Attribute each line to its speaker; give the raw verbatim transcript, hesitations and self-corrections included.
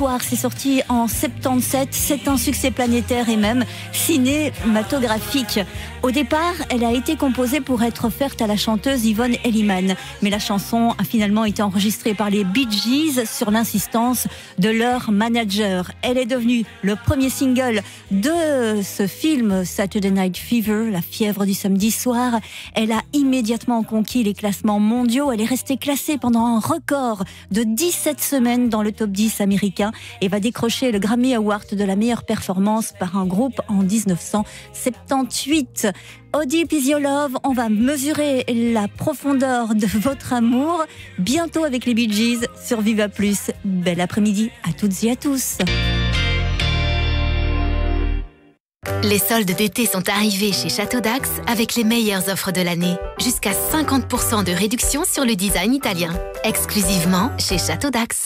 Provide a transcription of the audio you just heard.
Speaker 1: C'est sorti en soixante-dix-sept, c'est un succès planétaire et même cinématographique. Au départ, elle a été composée pour être offerte à la chanteuse Yvonne Elliman, mais la chanson a finalement été enregistrée par les Bee Gees sur l'insistance de leur manager. Elle est devenue le premier single de ce film Saturday Night Fever, la fièvre du samedi soir. Elle a immédiatement conquis les classements mondiaux. Elle est restée classée pendant un record de dix-sept semaines dans le top dix américain et va décrocher le Grammy Award de la meilleure performance par un groupe en dix-neuf cent soixante-dix-huit. How Deep Is Your Love, on va mesurer la profondeur de votre amour bientôt avec les Bee Gees sur Viva Plus. Bel après-midi à toutes et à tous.
Speaker 2: Les soldes d'été sont arrivés chez Château d'Ax avec les meilleures offres de l'année. Jusqu'à cinquante pour cent de réduction sur le design italien. Exclusivement chez Château d'Ax.